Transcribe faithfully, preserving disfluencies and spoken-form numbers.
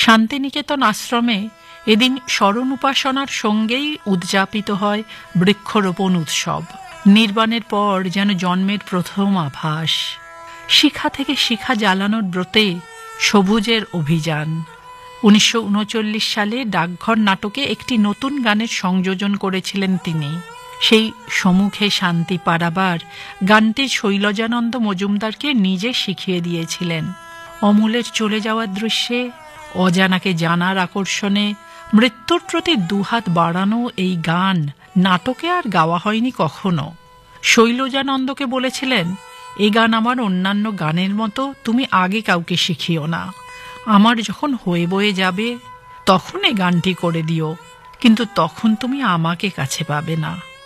শান্তিনিকেতন আশ্রমে এদিন স্মরণ উপাসনার সঙ্গেই উদযাপিত হয় বৃক্ষরোপণ উৎসব। নির্বাণের পর যেন জন্মের প্রথম আভাস। শিখা থেকে শিখা জ্বালানোর ব্রতে সবুজের অভিযান। উনিশশো উনচল্লিশ সালে ডাকঘর নাটকে একটি নতুন গানের সংযোজন করেছিলেন তিনি। সেই সম্মুখে শান্তি পাড়াবার গানটি শৈলজানন্দ মজুমদারকে নিজে শিখিয়ে দিয়েছিলেন। অমলের চলে যাওয়ার দৃশ্যে, অজানাকে জানার আকর্ষণে মৃত্যুর প্রতি দুহাত বাড়ানো এই গান নাটকে আর গাওয়া হয়নি কখনো। শৈলজানন্দকে বলেছিলেন, এ গান আমার অন্যান্য গানের মতো তুমি আগে কাউকে শিখিও না, আমার যখন হয়ে বয়ে যাবে তখন এই গানটি করে দিও, কিন্তু তখন তুমি আমাকে কাছে পাবে না।